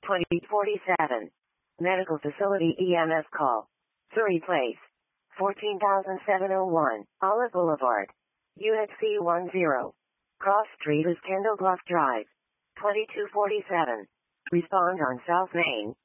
2047. Medical facility EMS call. Surrey Place. 14,701, Olive Boulevard. Unit C10. Cross Street is Kendall Bluff Drive. 2247. Respond on South Main.